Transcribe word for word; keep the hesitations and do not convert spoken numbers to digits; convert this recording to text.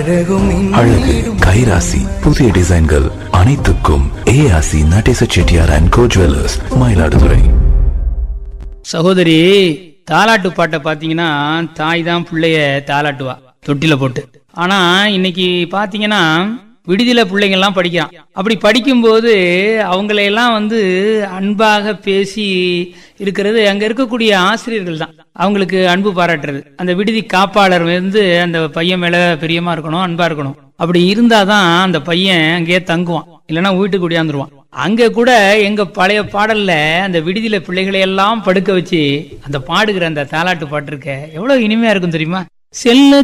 அழகு கைராசி புதிய டிசைன்கள் அனைத்துக்கும் ஏஆசி Natesa Chettiar and go jewellers, Mayiladuthurai. சகோதரி, தாலாட்டு பாட்டை பாத்தீங்கன்னா தாய் தான் பிள்ளைய தாலாட்டுவா தொட்டில போட்டு. ஆனா இன்னைக்கு பாத்தீங்கன்னா விடுதியில பிள்ளைங்க எல்லாம் படிக்கிறான். அப்படி படிக்கும்போது அவங்களையெல்லாம் வந்து அன்பாக பேசி இருக்கிறது அங்க இருக்கக்கூடிய ஆசிரியர்கள் தான் அவங்களுக்கு அன்பு பாராட்டுறது. அந்த விடுதி காப்பாளர் வந்து அந்த பையன் மேல பிரியமா இருக்கணும், அன்பா இருக்கணும். அப்படி இருந்தாதான் அந்த பையன் அங்கேயே தங்குவான், இல்லைன்னா வீட்டுக்கு கூடியாந்துருவான். அங்க கூட எங்க பழைய பாடல்ல அந்த விடுதியில பிள்ளைகளை எல்லாம் படுக்க வச்சு அந்த பாடுகிற அந்த தாலாட்டு பாட்டு இருக்க எவ்வளவு இனிமையா இருக்கும் தெரியுமா? செல்ல